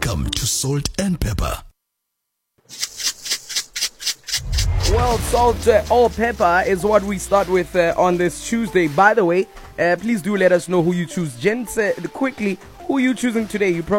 Welcome to Salt and Pepper. Well, salt or pepper is what we start with on this Tuesday. By the way, please do let us know who you choose. Gents, quickly, who are you choosing today? You